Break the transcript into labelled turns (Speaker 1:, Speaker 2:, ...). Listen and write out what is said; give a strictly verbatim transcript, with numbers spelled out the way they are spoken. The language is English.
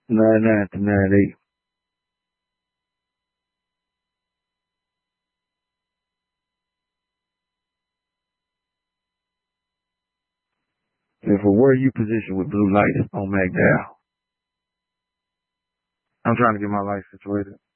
Speaker 1: nine nine to nine eight. And for where you position with blue lights on McDowell? I'm trying to get my life situated.